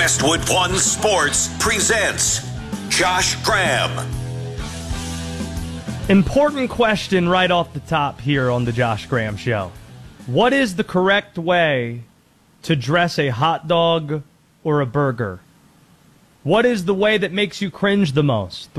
Westwood One Sports presents Josh Graham. Important question right off the top here on the Josh Graham Show. What is the correct way to dress a hot dog or a burger? What is the way that makes you cringe the most?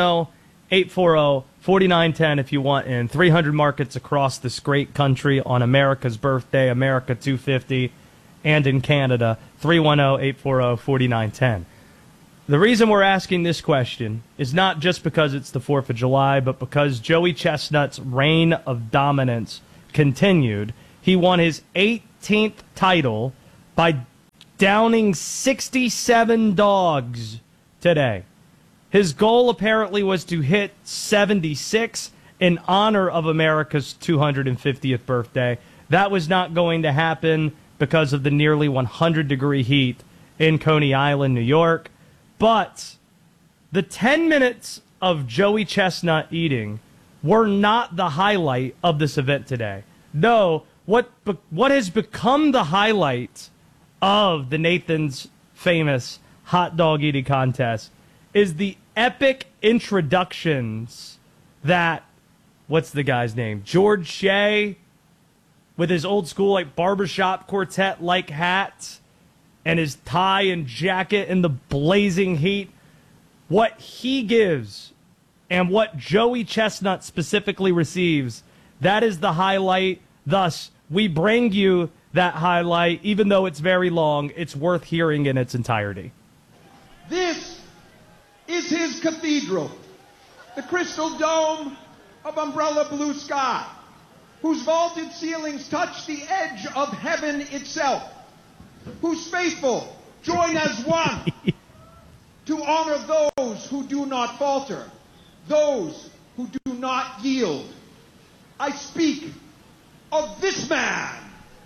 310-840-4910 if you want in 300 markets across this great country on America's birthday, America 250, and in Canada, 310-840-4910. The reason we're asking this question is not just because it's the 4th of July, but because Joey Chestnut's reign of dominance continued. He won his 18th title by downing 67 dogs today. His goal apparently was to hit 76 in honor of America's 250th birthday. That was not going to happen because of the nearly 100-degree heat in Coney Island, New York. But the 10 minutes of Joey Chestnut eating were not the highlight of this event today. No, what has become the highlight of the Nathan's famous hot dog eating contest is the epic introductions that, what's the guy's name? George Shea, with his old school like barbershop quartet-like hat and his tie and jacket in the blazing heat. What he gives and what Joey Chestnut specifically receives, that is the highlight. Thus, we bring you that highlight. Even though it's very long, it's worth hearing in its entirety. This is his cathedral, the crystal dome of umbrella blue sky, whose vaulted ceilings touch the edge of heaven itself, whose faithful join as one to honor those who do not falter, those who do not yield. I speak of this man.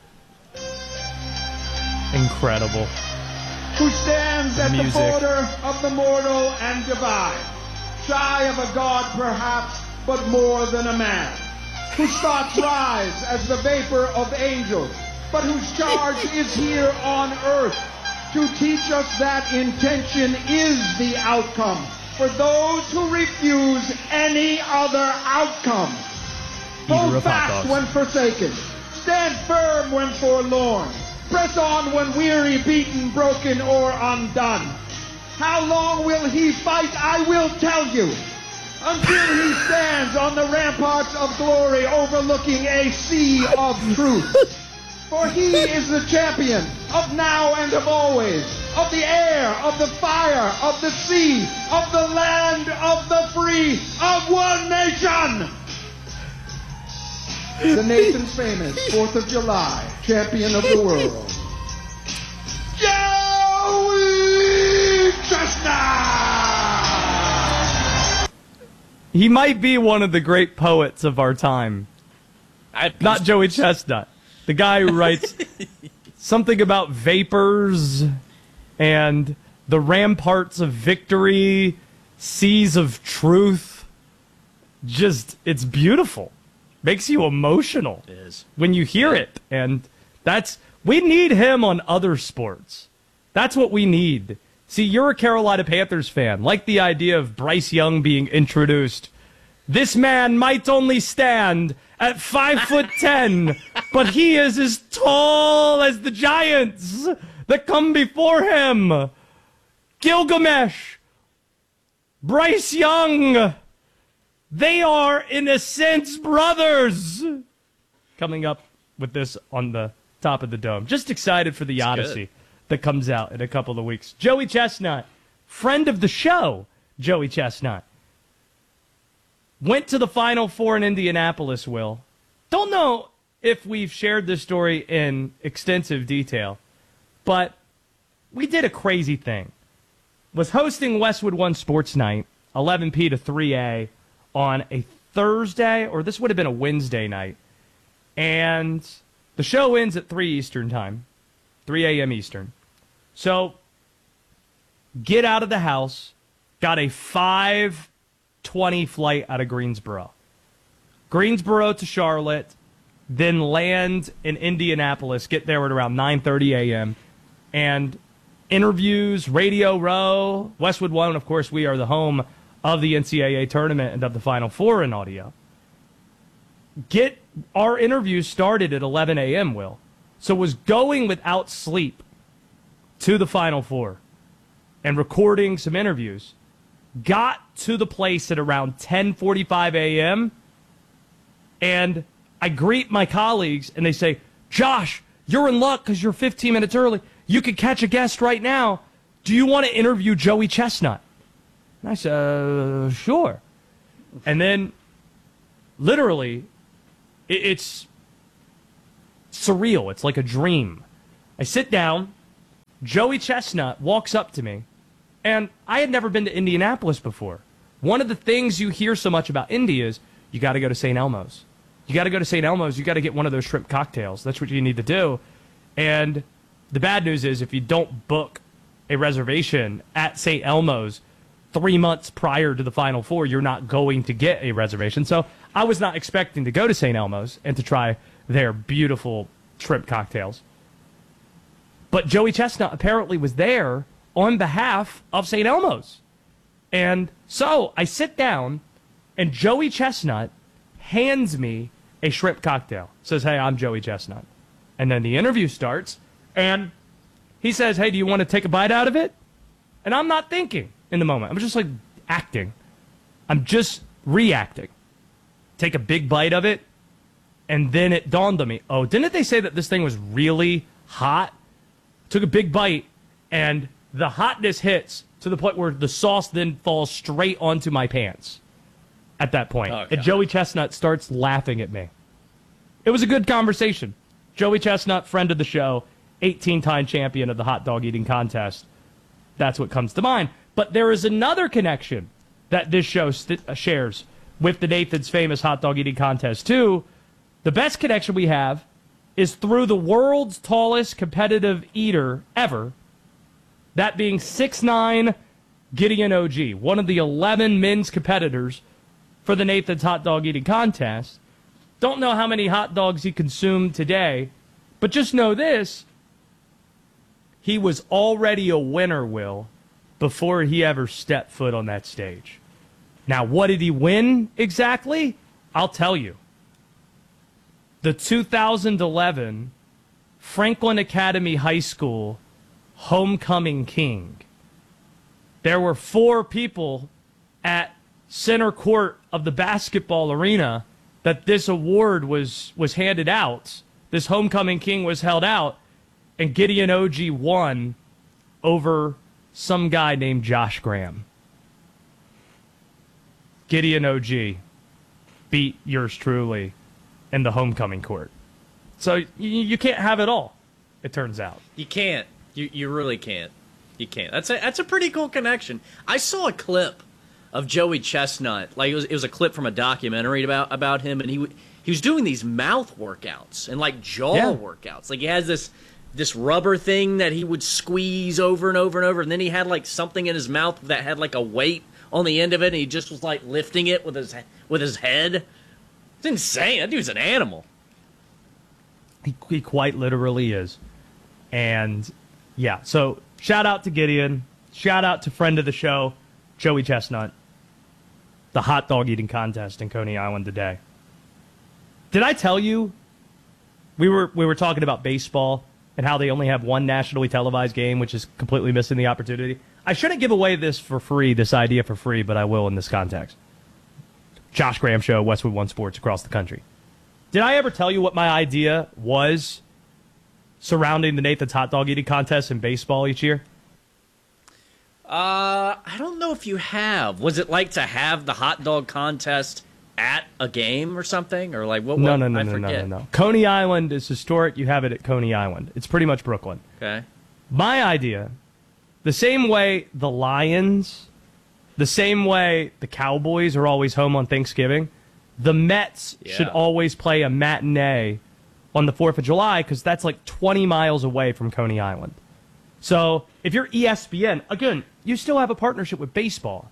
Incredible. Who stands at the border of the mortal and divine, shy of a god perhaps, but more than a man. Whose thoughts rise as the vapor of angels, but whose charge is here on earth to teach us that intention is the outcome for those who refuse any other outcome. Hold fast when forsaken. Stand firm when forlorn. Press on when weary, beaten, broken, or undone. How long will he fight? I will tell you. Until he stands on the ramparts of glory overlooking a sea of truth. For he is the champion of now and of always, of the air, of the fire, of the sea, of the land, of the free, of one nation. The Nathan's famous 4th of July champion of the world, Joey Chestnut! He might be one of the great poets of our time. Not Joey Chestnut. The guy who writes something about vapors and the ramparts of victory, seas of truth. Just, it's beautiful. Makes you emotional when you hear it. And we need him on other sports. That's what we need. See, you're a Carolina Panthers fan. Like the idea of Bryce Young being introduced. This man might only stand at 5'10", but he is as tall as the giants that come before him. Gilgamesh, Bryce Young, they are, in a sense, brothers. Coming up with this on the top of the dome. Just excited for the Odyssey that comes out in a couple of weeks. Joey Chestnut, friend of the show, Joey Chestnut, went to the Final Four in Indianapolis, Will. Don't know if we've shared this story in extensive detail, but we did a crazy thing. Was hosting Westwood One Sports Night, 11p to 3a, on a Thursday, or this would have been a Wednesday night. And the show ends at 3 Eastern time, 3 a.m. Eastern. So, get out of the house, got a 5:20 flight out of Greensboro. Greensboro to Charlotte, then land in Indianapolis, get there at around 9:30 a.m., and interviews, Radio Row, Westwood One. Of course, we are the home of the NCAA tournament and of the Final Four in audio. Get our interviews started at 11 a.m., Will. So was going without sleep to the Final Four and recording some interviews. Got to the place at around 10:45 a.m., and I greet my colleagues, and they say, Josh, you're in luck because you're 15 minutes early. You could catch a guest right now. Do you want to interview Joey Chestnut? And I said, sure. And then, literally, it's surreal. It's like a dream. I sit down. Joey Chestnut walks up to me, and I had never been to Indianapolis before. One of the things you hear so much about Indy is you got to go to St. Elmo's. You got to go to St. Elmo's. You got to get one of those shrimp cocktails. That's what you need to do. And the bad news is if you don't book a reservation at St. Elmo's 3 months prior to the Final Four, you're not going to get a reservation. So I was not expecting to go to St. Elmo's and to try their beautiful shrimp cocktails. But Joey Chestnut apparently was there on behalf of St. Elmo's. And so I sit down, and Joey Chestnut hands me a shrimp cocktail. Says, hey, I'm Joey Chestnut. And then the interview starts, and he says, hey, do you want to take a bite out of it? And I'm not thinking in the moment. I'm just like acting. I'm just reacting. Take a big bite of it, and then it dawned on me, oh, didn't they say that this thing was really hot? Took a big bite, and the hotness hits to the point where the sauce then falls straight onto my pants at that point. Oh, and Joey Chestnut starts laughing at me. It was a good conversation. Joey Chestnut, friend of the show, 18-time champion of the hot dog eating contest. That's what comes to mind. But there is another connection that this show shares with the Nathan's famous hot dog eating contest, too. The best connection we have is through the world's tallest competitive eater ever, that being 6'9" Gideon OG, one of the 11 men's competitors for the Nathan's hot dog eating contest. Don't know how many hot dogs he consumed today, but just know this. He was already a winner, Will, before he ever stepped foot on that stage. Now, what did he win exactly? I'll tell you. The 2011 Franklin Academy High School Homecoming King. There were 4 people at center court of the basketball arena that this award was handed out. This Homecoming King was held out, and Gideon OG won over some guy named Josh Graham. Gideon OG beat yours truly in the homecoming court. So you can't have it all, it turns out. You can't. You really can't. You can't. That's a pretty cool connection. I saw a clip of Joey Chestnut. Like it was a clip from a documentary about him, and he was doing these mouth workouts and like jaw workouts. Like he has this rubber thing that he would squeeze over and over and over, and then he had like something in his mouth that had like a weight on the end of it, and he just was like lifting it with his head. It's insane. That dude's an animal. He quite literally is. And yeah, so shout out to Gideon. Shout out to friend of the show, Joey Chestnut. The hot dog eating contest in Coney Island today. Did I tell you we were talking about baseball and how they only have one nationally televised game, which is completely missing the opportunity? I shouldn't give away this idea for free, but I will in this context. Josh Graham Show, Westwood One Sports across the country. Did I ever tell you what my idea was surrounding the Nathan's hot dog eating contest in baseball each year? I don't know if you have. Was it like to have the hot dog contest at a game or something? Or like what? No. Coney Island is historic. You have it at Coney Island. It's pretty much Brooklyn. Okay. My idea, the same way the Lions, the same way the Cowboys are always home on Thanksgiving, the Mets should always play a matinee on the 4th of July because that's like 20 miles away from Coney Island. So if you're ESPN, again, you still have a partnership with baseball.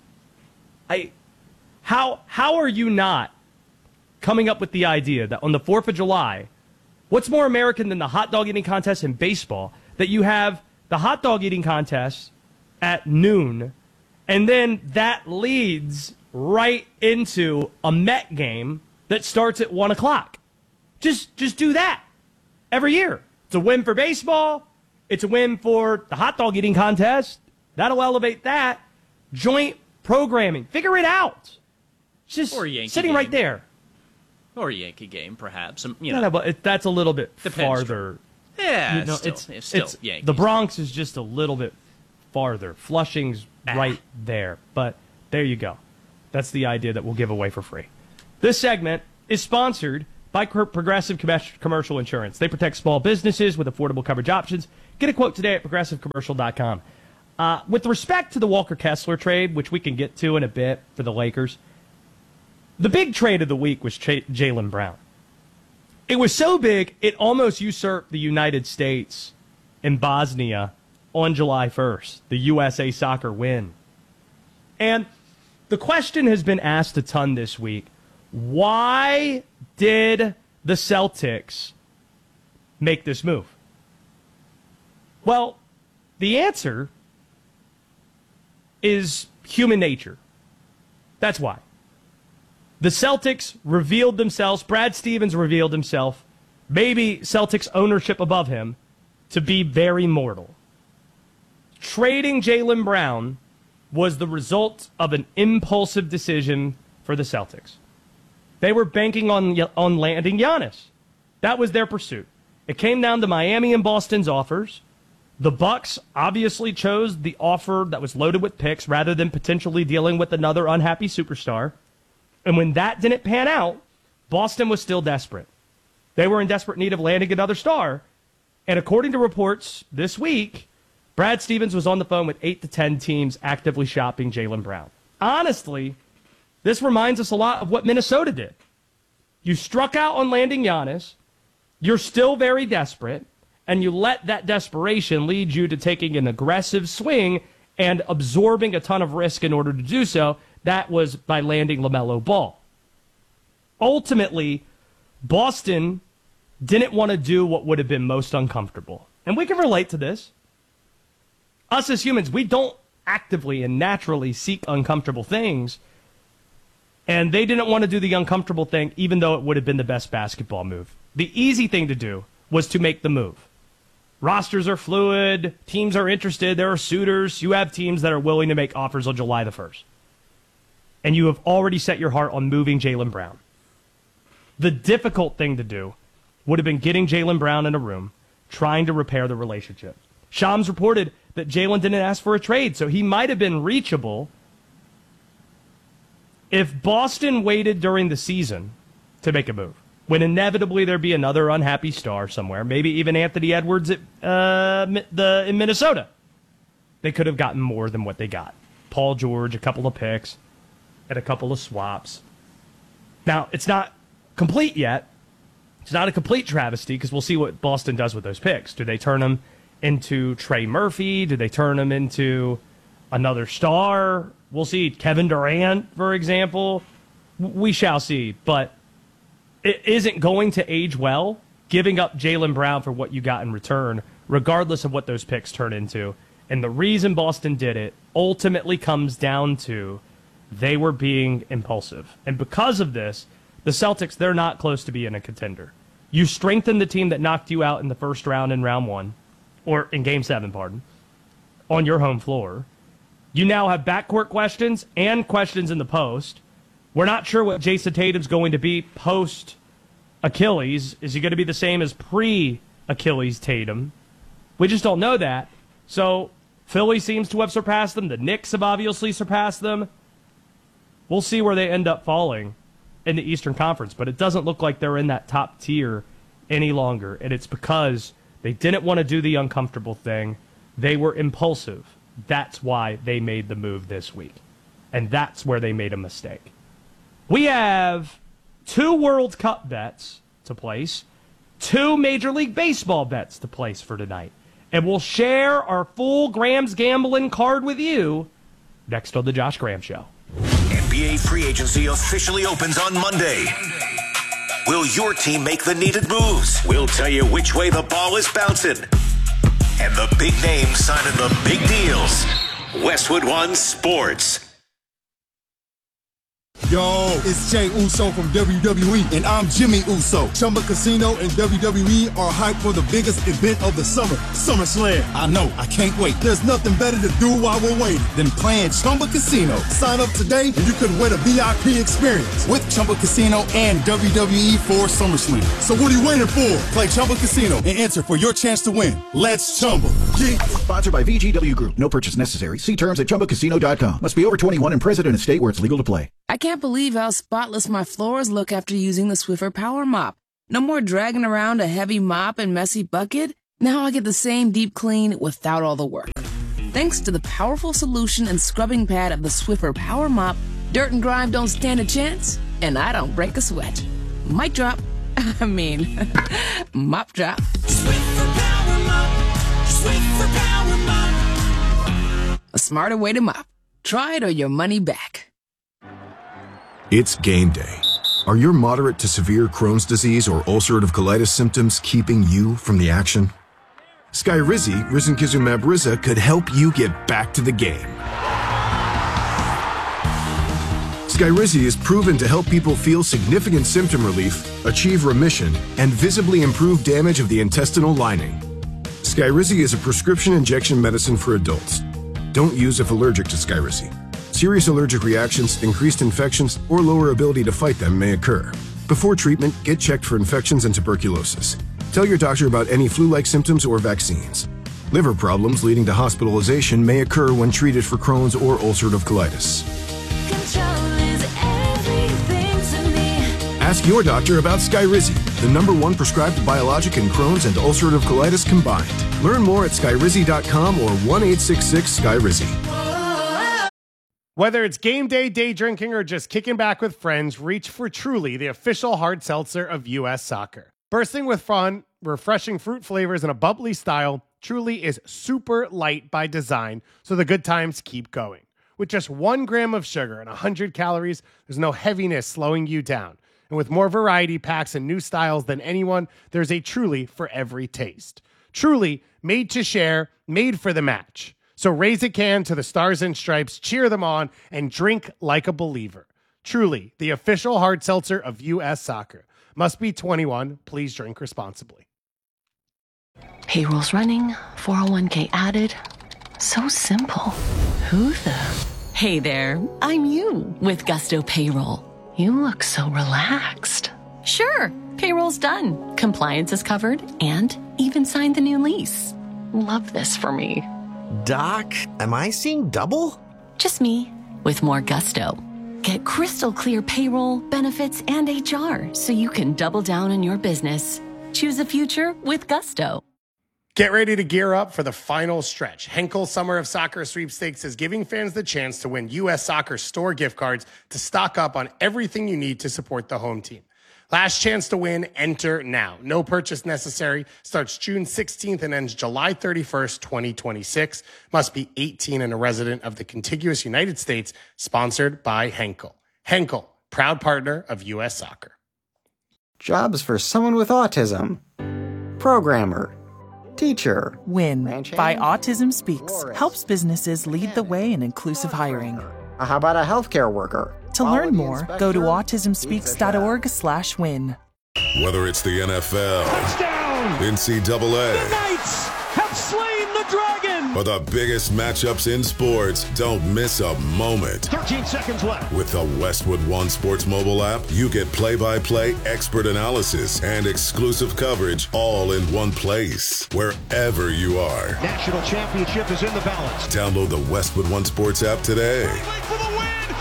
How are you not coming up with the idea that on the 4th of July, what's more American than the hot dog eating contest in baseball, that you have the hot dog eating contest at noon, and then that leads right into a Met game that starts at 1 o'clock. Just do that every year. It's a win for baseball. It's a win for the hot dog eating contest. That'll elevate that. Joint programming. Figure it out. It's just sitting right there. Or a Yankee game, perhaps. No, but that's a little bit farther. Yeah, it's still Yankees. The Bronx is just a little bit farther. Flushing's right there. But there you go. That's the idea that we'll give away for free. This segment is sponsored by Progressive Commercial Insurance. They protect small businesses with affordable coverage options. Get a quote today at progressivecommercial.com. With respect to the Walker Kessler trade, which we can get to in a bit for the Lakers, the big trade of the week was Jaylen Brown. It was so big, it almost usurped the United States in Bosnia on July 1st, the USA Soccer win. And the question has been asked a ton this week. Why did the Celtics make this move? Well, the answer is human nature. That's why. The Celtics revealed themselves, Brad Stevens revealed himself, maybe Celtics ownership above him, to be very mortal. Trading Jaylen Brown was the result of an impulsive decision for the Celtics. They were banking on landing Giannis. That was their pursuit. It came down to Miami and Boston's offers. The Bucks obviously chose the offer that was loaded with picks rather than potentially dealing with another unhappy superstar. And when that didn't pan out, Boston was still desperate. They were in desperate need of landing another star. And according to reports this week, Brad Stevens was on the phone with 8 to 10 teams actively shopping Jaylen Brown. Honestly, this reminds us a lot of what Minnesota did. You struck out on landing Giannis. You're still very desperate. And you let that desperation lead you to taking an aggressive swing and absorbing a ton of risk in order to do so. That was by landing LaMelo Ball. Ultimately, Boston didn't want to do what would have been most uncomfortable. And we can relate to this. Us as humans, we don't actively and naturally seek uncomfortable things. And they didn't want to do the uncomfortable thing, even though it would have been the best basketball move. The easy thing to do was to make the move. Rosters are fluid. Teams are interested. There are suitors. You have teams that are willing to make offers on July the 1st. And you have already set your heart on moving Jaylen Brown. The difficult thing to do would have been getting Jaylen Brown in a room, trying to repair the relationship. Shams reported that Jaylen didn't ask for a trade, so he might have been reachable if Boston waited during the season to make a move, when inevitably there'd be another unhappy star somewhere, maybe even Anthony Edwards in Minnesota. They could have gotten more than what they got. Paul George, a couple of picks, and a couple of swaps. Now, it's not complete yet. It's not a complete travesty because we'll see what Boston does with those picks. Do they turn them into Trey Murphy? Do they turn them into another star? We'll see. Kevin Durant, for example. We shall see. But it isn't going to age well giving up Jaylen Brown for what you got in return, regardless of what those picks turn into. And the reason Boston did it ultimately comes down to they were being impulsive. And because of this, the Celtics, they're not close to being a contender. You strengthen the team that knocked you out in the first round in round one, or in game 7, pardon, on your home floor. You now have backcourt questions and questions in the post. We're not sure what Jason Tatum's going to be post-Achilles. Is he going to be the same as pre-Achilles Tatum? We just don't know that. So Philly seems to have surpassed them. The Knicks have obviously surpassed them. We'll see where they end up falling in the Eastern Conference, but it doesn't look like they're in that top tier any longer, and it's because they didn't want to do the uncomfortable thing. They were impulsive. That's why they made the move this week, and that's where they made a mistake. We have 2 World Cup bets to place, 2 Major League Baseball bets to place for tonight, and we'll share our full Graham's Gambling card with you next on The Josh Graham Show. NBA free agency officially opens on Monday. Will your team make the needed moves? We'll tell you which way the ball is bouncing. and the big names signing the big deals. Westwood One Sports. Yo, it's Jay Uso from WWE, and I'm Jimmy Uso. Chumba Casino and WWE are hyped for the biggest event of the summer, SummerSlam. I know, I can't wait. There's nothing better to do while we're waiting than playing Chumba Casino. Sign up today, and you could win a VIP experience with Chumba Casino and WWE for SummerSlam. So what are you waiting for? Play Chumba Casino and enter for your chance to win. Let's Chumba. Yeah. Sponsored by VGW Group. No purchase necessary. See terms at ChumbaCasino.com. Must be over 21 and present in a state where it's legal to play. I can't believe how spotless my floors look after using the Swiffer Power Mop. No more dragging around a heavy mop and messy bucket. Now I get the same deep clean without all the work. Thanks to the powerful solution and scrubbing pad of the Swiffer Power Mop, dirt and grime don't stand a chance, and I don't break a sweat. Mic drop. Mop drop. Swiffer Power Mop. Swiffer Power Mop. A smarter way to mop. Try it or your money back. It's game day. Are your moderate to severe Crohn's disease or ulcerative colitis symptoms keeping you from the action? Skyrizi, risankizumab Riza, could help you get back to the game. Skyrizi is proven to help people feel significant symptom relief, achieve remission, and visibly improve damage of the intestinal lining. Skyrizi is a prescription injection medicine for adults. Don't use if allergic to Skyrizi. Serious allergic reactions, increased infections, or lower ability to fight them may occur. Before treatment, get checked for infections and tuberculosis. Tell your doctor about any flu-like symptoms or vaccines. Liver problems leading to hospitalization may occur when treated for Crohn's or ulcerative colitis. Control is everything to me. Ask your doctor about Skyrizi, the #1 prescribed biologic in Crohn's and ulcerative colitis combined. Learn more at skyrizi.com or 1-866-SKYRIZI. Whether it's game day, day drinking, or just kicking back with friends, reach for Truly, the official hard seltzer of U.S. Soccer. Bursting with fun, refreshing fruit flavors, and a bubbly style, Truly is super light by design, so the good times keep going. With just 1 gram of sugar and 100 calories, there's no heaviness slowing you down. And with more variety packs and new styles than anyone, there's a Truly for every taste. Truly, made to share, made for the match. So raise a can to the Stars and Stripes, cheer them on, and drink like a believer. Truly, the official hard seltzer of U.S. Soccer. Must be 21. Please drink responsibly. Payroll's running, 401k added. So simple. Who the? Hey there, I'm you with Gusto Payroll. You look so relaxed. Sure, payroll's done. Compliance is covered and even signed the new lease. Love this for me. Doc, am I seeing double? Just me, with more gusto. Get crystal clear payroll, benefits, and HR so you can double down on your business. Choose a future with gusto. Get ready to gear up for the final stretch. Henkel Summer of Soccer Sweepstakes is giving fans the chance to win U.S. Soccer store gift cards to stock up on everything you need to support the home team. Last chance to win, enter now. No purchase necessary. Starts June 16th and ends July 31st, 2026. Must be 18 and a resident of the contiguous United States. Sponsored by Henkel. Henkel, proud partner of U.S. Soccer. Jobs for someone with autism. Programmer. Teacher. WIN by Autism Speaks helps businesses lead the way in inclusive hiring. How about a healthcare worker? To learn more, go to autismspeaks.org/win. Whether it's the NFL, Touchdown! NCAA, The Knights have slain the dragon! or the biggest matchups in sports, don't miss a moment. 13 seconds left. With the Westwood One Sports mobile app, you get play-by-play expert analysis and exclusive coverage all in one place, wherever you are. National championship is in the balance. Download the Westwood One Sports app today. For the win!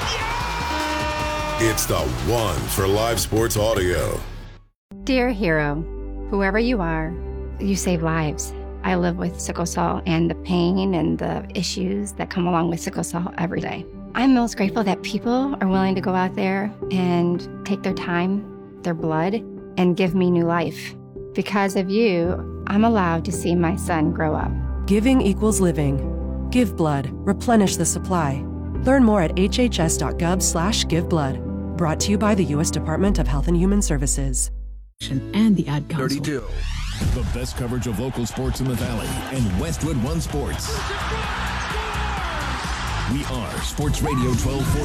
It's the one for live sports audio. Dear hero, whoever you are, you save lives. I live with sickle cell and the pain and the issues that come along with sickle cell every day. I'm most grateful that people are willing to go out there and take their time, their blood, and give me new life. Because of you, I'm allowed to see my son grow up. Giving equals living. Give blood. Replenish the supply. Learn more at hhs.gov/giveblood. Brought to you by the U.S. Department of Health and Human Services. And the ad council. 32. The best coverage of local sports in the Valley and Westwood One Sports. We are Sports Radio 1240.